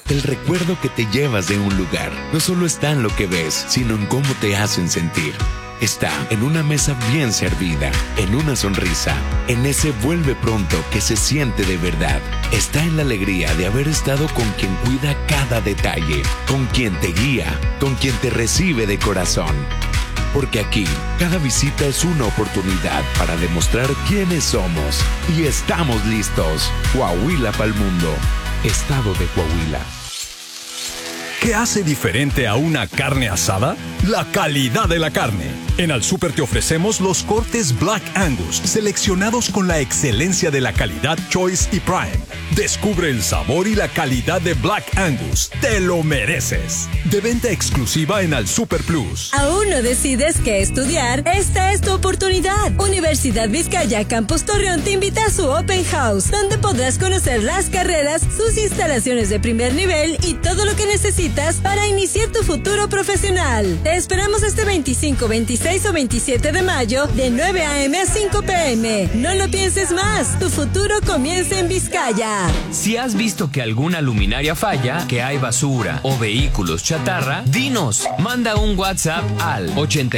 El recuerdo que te llevas de un lugar no solo está en lo que ves, sino en cómo te hacen sentir. Está en una mesa bien servida, en una sonrisa, en ese vuelve pronto que se siente de verdad. Está en la alegría de haber estado con quien cuida cada detalle, con quien te guía, con quien te recibe de corazón. Porque aquí, cada visita es una oportunidad para demostrar quiénes somos. Y estamos listos. Coahuila pa'l mundo. Estado de Coahuila. ¿Qué hace diferente a una carne asada? La calidad de la carne. En Al Súper te ofrecemos los cortes Black Angus, seleccionados con la excelencia de la calidad Choice y Prime. Descubre el sabor y la calidad de Black Angus. ¡Te lo mereces! De venta exclusiva en Al Súper Plus. ¿Aún no decides qué estudiar? Esta es tu oportunidad. Universidad Vizcaya Campus Torreón te invita a su Open House, donde podrás conocer las carreras, sus instalaciones de primer nivel y todo lo que necesitas para iniciar tu futuro profesional. Te esperamos este 25, 26 o 27 de mayo de 9 a.m. a 5 p.m. No lo pienses más. Tu futuro comienza en Vizcaya. Si has visto que alguna luminaria falla, que hay basura o vehículos chatarra, dinos. Manda un WhatsApp al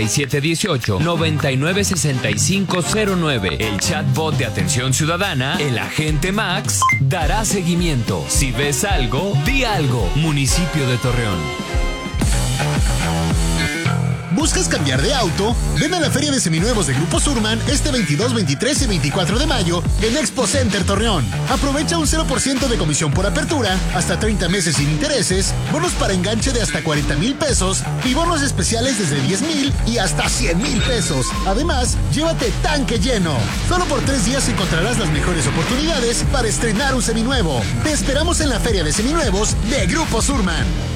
8718-996509. El chatbot de atención ciudadana, el agente Max, dará seguimiento. Si ves algo, di algo. Municipio de Torreón. ¿Buscas cambiar de auto? Ven a la Feria de Seminuevos de Grupo Surman este 22, 23 y 24 de mayo en Expo Center Torreón. Aprovecha un 0% de comisión por apertura, hasta 30 meses sin intereses, bonos para enganche de hasta 40,000 pesos y bonos especiales desde 10,000 y hasta 100,000 pesos. Además, llévate tanque lleno. Solo por 3 días encontrarás las mejores oportunidades para estrenar un seminuevo. Te esperamos en la Feria de Seminuevos de Grupo Surman.